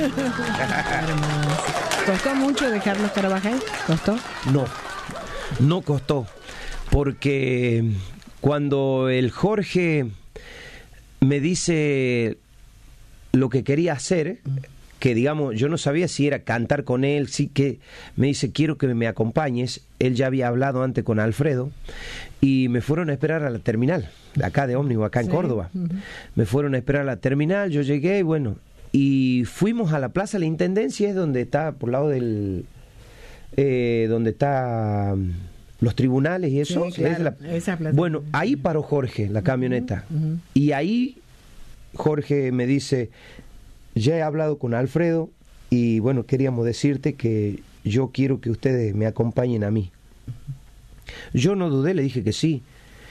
¿Costó mucho dejar los Carabajal? ¿Costó? No costó, porque cuando el Jorge me dice lo que quería hacer, que digamos, yo no sabía si era cantar con él, sí, que me dice, quiero que me acompañes. Él ya había hablado antes con Alfredo y me fueron a esperar a la terminal, acá de ómnibus, acá en Córdoba. Me fueron a esperar a la terminal, yo llegué y bueno, y fuimos a la Plaza de la Intendencia, es donde está, por el lado del... donde está los tribunales y eso. Sí, claro, esa plaza. Bueno, ahí paró Jorge, la camioneta. Y ahí Jorge me dice, ya he hablado con Alfredo y bueno, queríamos decirte que yo quiero que ustedes me acompañen a mí. Yo no dudé, le dije que sí.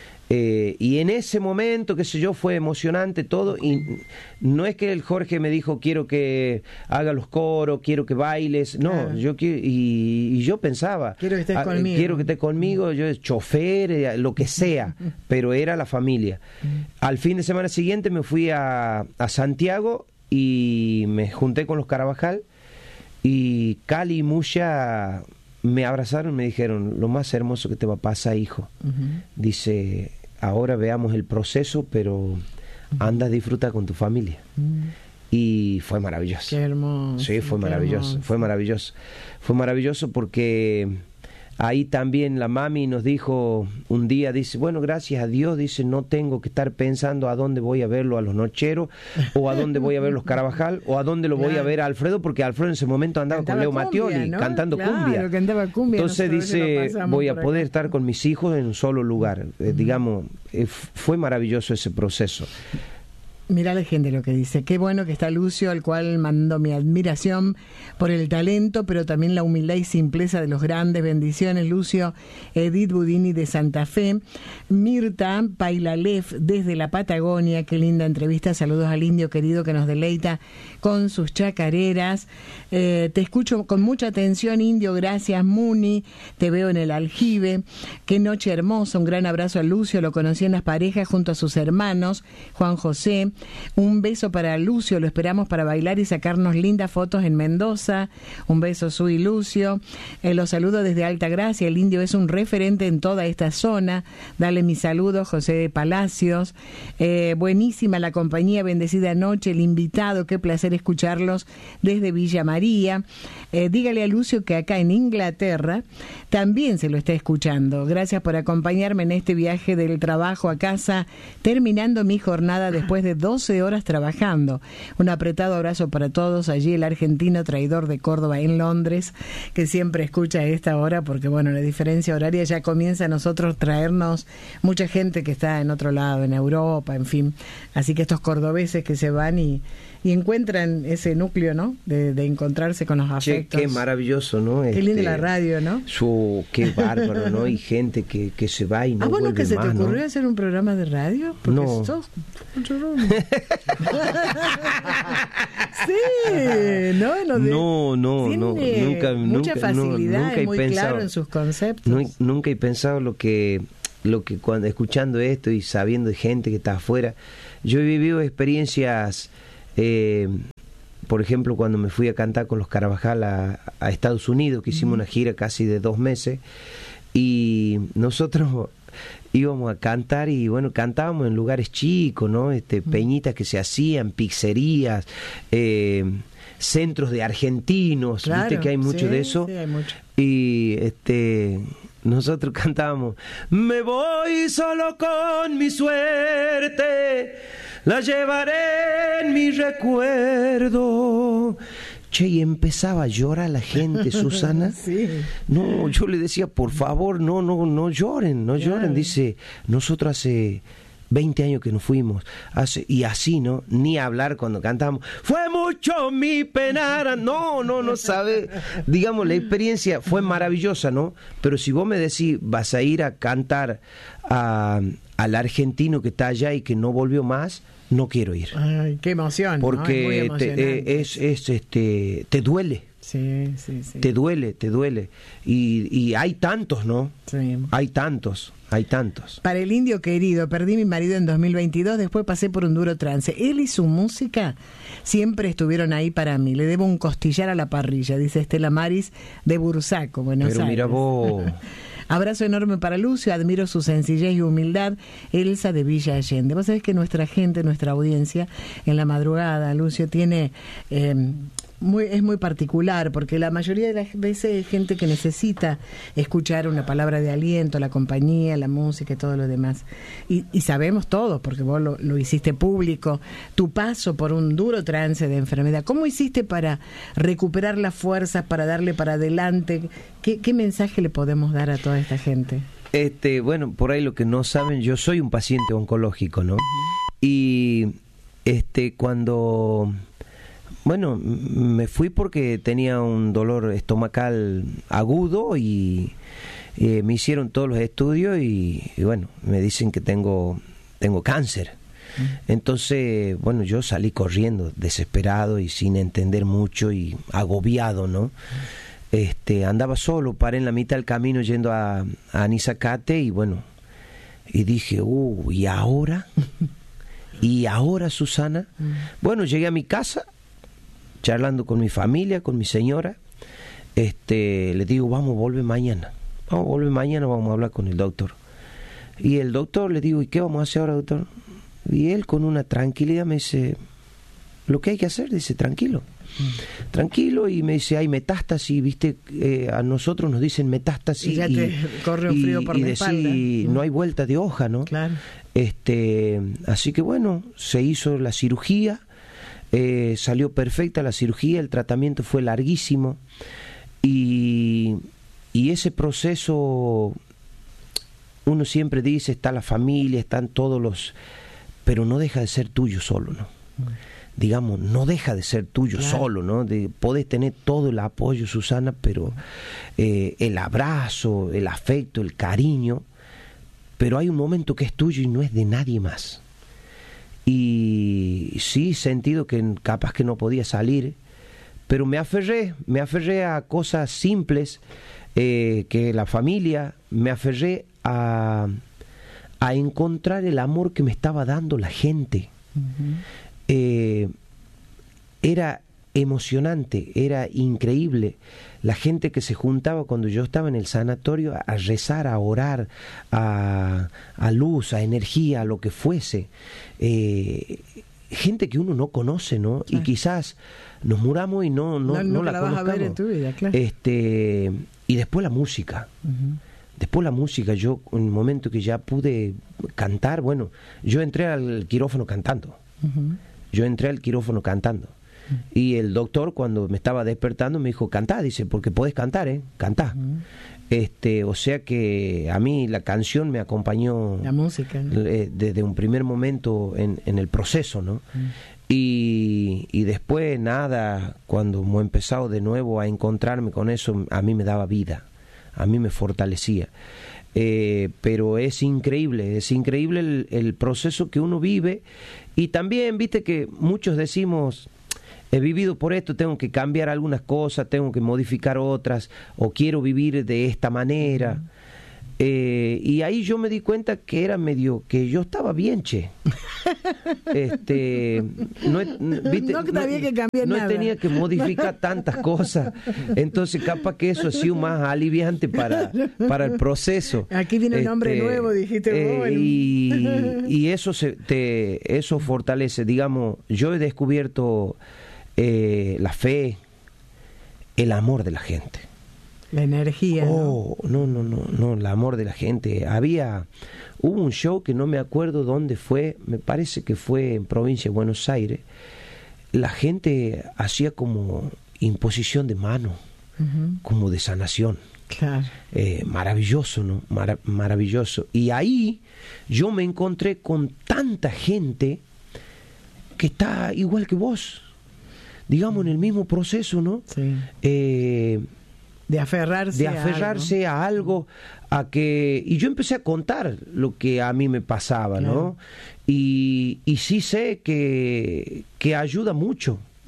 Y en ese momento, qué sé yo, fue emocionante todo, y no es que el Jorge me dijo quiero que haga los coros, quiero que bailes, no, yo quiero, y yo pensaba quiero que estés conmigo, quiero que estés conmigo, yo chofer, lo que sea, pero era la familia. Al fin de semana siguiente me fui a Santiago y me junté con los Carabajal, y Cali y Musha me abrazaron y me dijeron, lo más hermoso que te va a pasar, hijo. Dice, ahora veamos el proceso, pero anda a disfrutar con tu familia. Y fue maravilloso. Qué hermoso. Sí, fue maravilloso, hermoso. fue maravilloso. Fue maravilloso porque ahí también la mami nos dijo un día, dice, bueno, gracias a Dios, dice, no tengo que estar pensando a dónde voy a verlo a los Nocheros, o a dónde voy a ver los Carabajal, o a dónde lo voy a ver a Alfredo, porque Alfredo en ese momento andaba con Leo Mattioli, ¿no? Cantando cumbia. Cantaba cumbia. Entonces dice, voy a poder estar con mis hijos en un solo lugar. Digamos, fue maravilloso ese proceso. Mirá la gente lo que dice. Qué bueno que está Lucio, al cual mando mi admiración por el talento, pero también la humildad y simpleza de los grandes. Bendiciones, Lucio. Edith Budini de Santa Fe. Mirta Pailalef desde la Patagonia. Qué linda entrevista. Saludos al indio querido que nos deleita con sus chacareras. Te escucho con mucha atención, indio. Gracias, Muni. Te veo en el aljibe. Qué noche hermosa. Un gran abrazo a Lucio. Lo conocí en Las Parejas junto a sus hermanos, Juan José. Un beso para Lucio, lo esperamos para bailar y sacarnos lindas fotos en Mendoza. Un beso, Su y Lucio. Los saludo desde Altagracia. El indio es un referente en toda esta zona. Dale mi saludo, José Palacios. Buenísima la compañía, bendecida noche, el invitado, qué placer escucharlos desde Villa María. Dígale a Lucio que acá en Inglaterra también se lo está escuchando. Gracias por acompañarme en este viaje del trabajo a casa, terminando mi jornada después de 12 horas trabajando. Un apretado abrazo para todos. Allí el argentino traidor de Córdoba en Londres, que siempre escucha a esta hora, porque bueno, la diferencia horaria ya comienza a nosotros traernos mucha gente que está en otro lado, en Europa, en fin. Así que estos cordobeses que se van y encuentran ese núcleo, ¿no? De encontrarse con los afectos. Qué maravilloso, ¿no? Qué linda la radio, ¿no? Qué bárbaro, ¿no? Y gente que se va y no vuelve más, ¿que se te ocurrió, ¿no? hacer un programa de radio? Porque no. sos un chorrón. Sí, no, mucha facilidad, nunca es muy pensado, claro en sus conceptos. Nunca he pensado lo que cuando escuchando esto y sabiendo de gente que está afuera. Yo he vivido experiencias, por ejemplo, cuando me fui a cantar con los Carabajal a Estados Unidos, que hicimos una gira casi de 2 meses, y nosotros íbamos a cantar y bueno, cantábamos en lugares chicos, ¿no? Peñitas que se hacían, pizzerías, centros de argentinos, claro, viste que hay mucho de eso. Sí, hay mucho. Y nosotros cantábamos, me voy solo con mi suerte, la llevaré en mi recuerdo. Che, y empezaba a llorar la gente, Susana. Sí. No, yo le decía, por favor, no lloren, no lloren. Dice, nosotros hace 20 años que nos fuimos, y así, ¿no? Ni hablar cuando cantamos. Fue mucho mi penar. No sabe. Digamos, la experiencia fue maravillosa, ¿no? Pero si vos me decís, vas a ir a cantar al argentino que está allá y que no volvió más, no quiero ir. Ay, qué emoción. Porque ¿no? Es muy te duele Sí, sí, sí. Te duele. Y hay tantos, ¿no? Sí. Hay tantos. Para el indio querido, perdí mi marido en 2022, después pasé por un duro trance. Él y su música siempre estuvieron ahí para mí. Le debo un costillar a la parrilla, dice Estela Maris de Bursaco, Buenos Aires. Pero mira vos. Abrazo enorme para Lucio, admiro su sencillez y humildad. Elsa de Villa Allende. Vos sabés que nuestra gente, nuestra audiencia, en la madrugada, Lucio, tiene... es muy particular, porque la mayoría de las veces hay gente que necesita escuchar una palabra de aliento, la compañía, la música y todo lo demás. Y sabemos todos, porque vos lo hiciste público, tu paso por un duro trance de enfermedad. ¿Cómo hiciste para recuperar las fuerzas, para darle para adelante? ¿Qué mensaje le podemos dar a toda esta gente? Bueno, por ahí lo que no saben, yo soy un paciente oncológico, ¿no? Y cuando... Bueno, me fui porque tenía un dolor estomacal agudo y me hicieron todos los estudios y bueno, me dicen que tengo cáncer. Entonces, bueno, yo salí corriendo, desesperado y sin entender mucho y agobiado, ¿no? Andaba solo, paré en la mitad del camino yendo a Anisacate y bueno, y dije, ¿y ahora? ¿Y ahora, Susana? Bueno, llegué a mi casa, charlando con mi familia, con mi señora, le digo, vamos a volver mañana, vamos a hablar con el doctor. Y el doctor le digo, ¿y qué vamos a hacer ahora, doctor? Y él con una tranquilidad me dice, lo que hay que hacer, dice, tranquilo, y me dice, hay metástasis, viste, a nosotros nos dicen metástasis. Y ya te corre un frío por la espalda. No hay vuelta de hoja, ¿no? Claro. Así que bueno, se hizo la cirugía. Salió perfecta la cirugía, el tratamiento fue larguísimo y ese proceso, uno siempre dice, está la familia, están todos los... pero no deja de ser tuyo solo, ¿no? Digamos, no deja de ser tuyo, claro, solo, ¿no? Podés tener todo el apoyo, Susana, pero el abrazo, el afecto, el cariño, pero hay un momento que es tuyo y no es de nadie más. Y sí, sentido que capaz que no podía salir, pero me aferré a cosas simples, que la familia, me aferré a encontrar el amor que me estaba dando la gente. Era emocionante, era increíble la gente que se juntaba cuando yo estaba en el sanatorio a rezar, a orar, a luz, a energía, a lo que fuese. Gente que uno no conoce, ¿no? Claro. Y quizás nos muramos y no la vas a ver en tu vida, claro. Y después la música. Después la música, yo en el momento que ya pude cantar, bueno, yo entré al quirófano cantando. Y el doctor, cuando me estaba despertando, me dijo, cantá, dice, porque podés cantar, cantá. O sea que a mí la canción me acompañó, la música, ¿no? Desde un primer momento en el proceso, ¿no? Y después nada, cuando hemos empezado de nuevo a encontrarme con eso, a mí me daba vida, a mí me fortalecía. Pero es increíble el proceso que uno vive. Y también, viste que muchos decimos, he vivido por esto, tengo que cambiar algunas cosas, tengo que modificar otras, o quiero vivir de esta manera. Y ahí yo me di cuenta que era medio que yo estaba bien, che. No tenía que cambiar nada. No tenía que modificar tantas cosas. Entonces capaz que eso ha sido más aliviante para el proceso. Aquí viene un hombre nuevo, dijiste vos. Y eso eso fortalece. Digamos, yo he descubierto la fe, el amor de la gente. La energía. No, el amor de la gente. Hubo un show que no me acuerdo dónde fue, me parece que fue en provincia de Buenos Aires. La gente hacía como imposición de mano, como de sanación. Claro. Maravilloso, ¿no? Maravilloso. Y ahí yo me encontré con tanta gente que está igual que vos, digamos, en el mismo proceso, ¿no? Sí. De aferrarse a algo, y yo empecé a contar lo que a mí me pasaba, claro, ¿no? Y sí sé que ayuda mucho,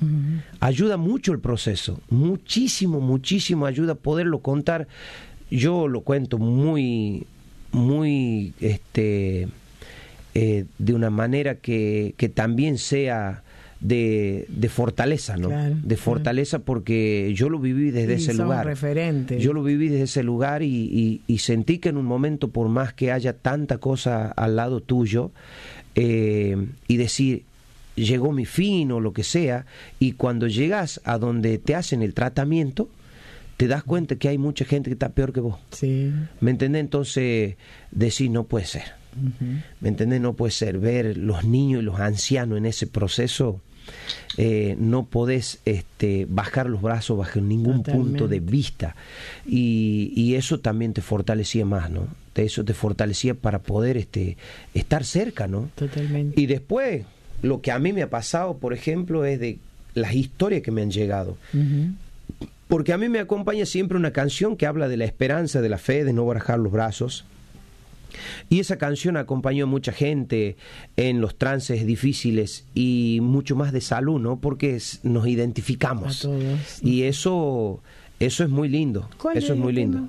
Ayuda mucho el proceso, muchísimo, muchísimo ayuda poderlo contar. Yo lo cuento muy, muy, de una manera que también sea de fortaleza, ¿no? Claro, de fortaleza, porque yo lo viví desde ese lugar. Referentes. Yo lo viví desde ese lugar y sentí que en un momento, por más que haya tanta cosa al lado tuyo, y decir, llegó mi fin o lo que sea, y cuando llegas a donde te hacen el tratamiento, te das cuenta que hay mucha gente que está peor que vos. Sí. ¿Me entendés? Entonces, decís, no puede ser. ¿Me entendés? No puede ser. Ver los niños y los ancianos en ese proceso, no podés bajar los brazos bajo ningún punto de vista. Y eso también te fortalecía más, ¿no? Eso te fortalecía para poder estar cerca, ¿no? Totalmente. Y después, lo que a mí me ha pasado, por ejemplo, es de las historias que me han llegado. Porque a mí me acompaña siempre una canción que habla de la esperanza, de la fe, de no bajar los brazos. Y esa canción acompañó a mucha gente en los trances difíciles y mucho más de salud, ¿no? Porque nos identificamos. A todos. Y eso es muy lindo. Eso es muy lindo.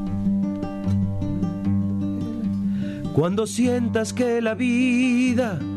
Cuando sientas que la vida